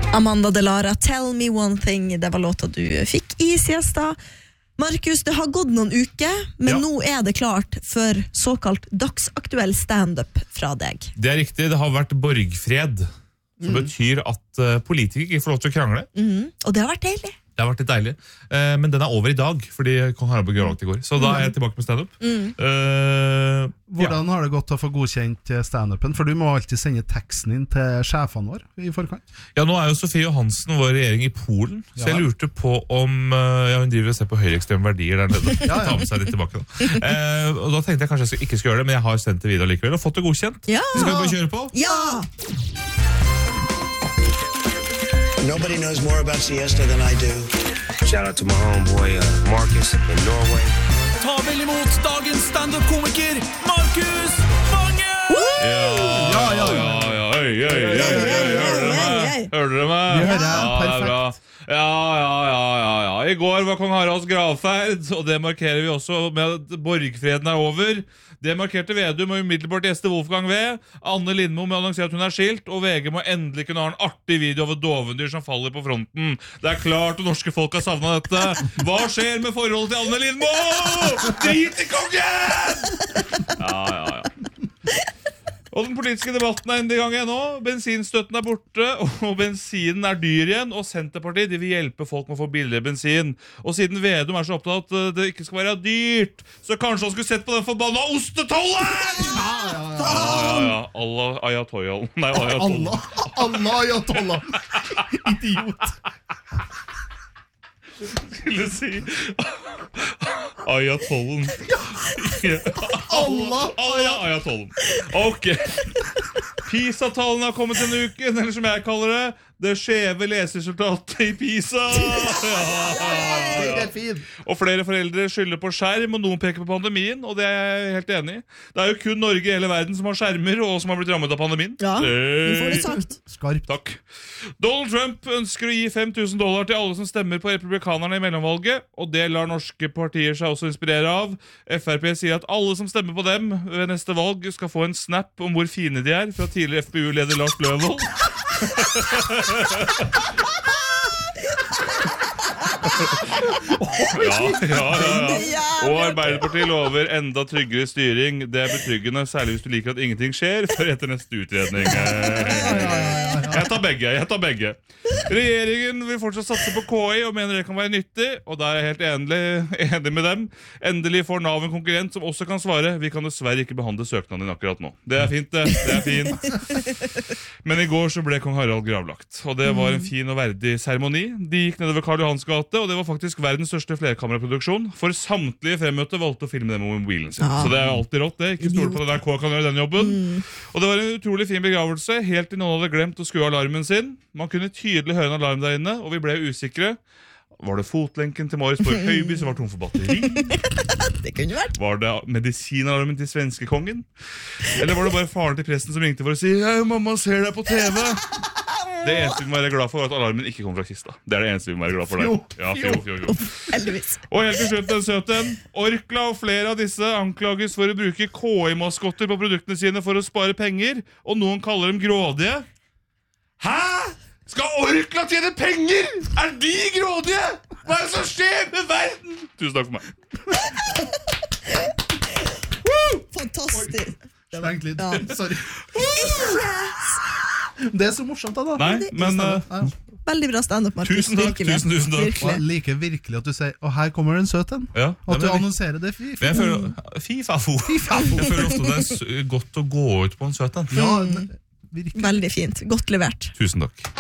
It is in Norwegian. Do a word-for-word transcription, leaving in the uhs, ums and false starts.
Amanda Delara, Tell Me One Thing. Det var låta du fikk i siesta. Markus, det har gått noen uker, men ja. Nå er det klart for såkalt dagsaktuell stand-up fra deg. Det er riktig, det har vært borgfred, som mm. betyr at uh, politikere ikke får lov til å krangle. Mm. Og det har vært deilig. Det har vært litt deilig, uh, men den er over i dag, fordi Kong Harald ble gravlagt i går. Så mm. da er jeg tilbake med stand-up. Mm. Uh, Hvordan ja. Har det gått å få godkjent stand-upen? For du må alltid sende teksten inn til sjefene våre i forkant. Ja, nå er jo Sofie Johansen vår regjering i Polen, så ja. Jeg lurte på om uh, ja, hun driver og ser på høyrekstreme verdier der nede. ja, ja. Ta med seg litt tilbake da. Uh, og da tenkte jeg kanskje jeg ikke skulle gjøre det, men jeg har sendt det videre likevel og fått det godkjent. Ja. Skal vi bare kjøre på? Ja! Nobody knows more about siesta than I do. Shout out to my homeboy uh, Marcus in Norway. Ta vel imot dagens stand-up-komiker, Markus Vange! Ja, ja, ja, ja, ja, øy, øy, øy, øy, øy, hører dere meg? Hører dere meg? Vi hører, ja, perfekt. Ja, ja, ja, ja, ja. I går var Kong Haralds gravferd, og det markerer vi også med at borgfreden er over. Det markerte Vedum og umiddelbart gjeste Wolfgang V. Anne Lindmo må annonsere at hun er skilt, og V G må endelig kunne ha en artig video av et dovendyr som faller på fronten. Det er klart at norske folk har savnet dette. Hva skjer med forholdet til Anne Lindmo? Drit i kongen! Ja, ja, ja. Og den politiske debatten er endelig i gang igjen nå. Bensinstøtten er borte, og bensinen er dyr igjen. Og Senterpartiet de vil hjelpe folk med å få billigere bensin. Og siden Vedum er så opptatt at det ikke skal være dyrt, så kanskje han skulle sett på den forbanna ostetollen! Ja, ja, ja. Ja, ja, ja. Allah ayatollah. Nei, ayatollah. Allah ayatollah. Idiot. Skulle si ayatollen. Allah ayatollen. Ok. PISA-tallene har kommet en uke, eller som jeg kaller det, det skjeve leseresultatet i PISA. Ja, ja, ja. Og flere foreldre skylder på skjerm, og noen peker på pandemien, og det er jeg helt enig i. Det er jo kun Norge i hele verden som har skjermer, og som har blitt rammet av pandemien. Ja, vi får det sagt. Skarpt. Takk. Donald Trump ønsker å gi fem tusen dollar til alle som stemmer på republikanerne i mellomvalget, og det lar norske partier seg også inspirere av. F R P sier at alle som stemmer på dem ved neste valg skal få en snap om hvor fine de er, fra tidligere F B U-leder Lars Løvold. ja, ja, ja, ja. Og Arbeiderpartiet lover enda tryggere styring. Det er betryggende, særlig hvis du liker at ingenting skjer før etter neste utredning. Jeg tar begge, jeg tar begge. Regjeringen vil fortsatt satse på K I og mener det kan være nyttig, og der er jeg helt enig, enig med dem. Endelig får Nav en konkurrent som også kan svare: vi kan dessverre ikke behandle søknaden din akkurat nå. Det er fint, det. Det er fint. Men i går så ble Kong Harald gravlagt, og det var en fin og verdig seremoni. De gikk nedover Karl Johans gate, og det var faktisk verdens største flerkameraproduksjon, for samtlige fremmøtte valgte å filme dem med mobilen sin. Så det er alltid rått, det. Ikke stole på det der K kan gjøre den jobben. Og det var en utrolig fin begravelse, helt til noen hadde glemt å skru alarmen sin. Man kunne tydelig høre en alarm der inne, og vi ble usikre. Var det fotlenken til Marius Borg Høiby som var tom for batteri? Det kunne vært. Var det medisinalarmen til svenskekongen? Eller var det bare faren til presten som ringte for å si: «Hei, mamma ser deg på T V». Det eneste vi må være glad for var at alarmen ikke kom fra kista. Det er det eneste vi må være glad for der. Ja, fjo, fjo, fjo. Heldigvis. Og helt til slutt den søten. Orkla og flere av disse anklages for å bruke K I-maskotter på produktene sine for å spare penger, og noen kaller dem grådige. Hæ? Skal Orkla tjene penger? Er de grådige? Hva er det som skjer med verden? Tusen takk for meg. Fantastisk. Stengt litt. Ja. Sorry. Yes! Det er så morsomt da. Nei, men uh, veldig bra stand-up, Markus. Tusen takk, virkelig. tusen, tusen takk. Virkelig. Og jeg liker virkelig at du sier: og her kommer det en søt en. Ja, og at du men, annonserer det. Fy, fy. Jeg føler, fy fafo. Jeg føler ofte det er godt å gå ut på en søt en. Ja, virkelig. Veldig fint. Godt levert. Tusen takk.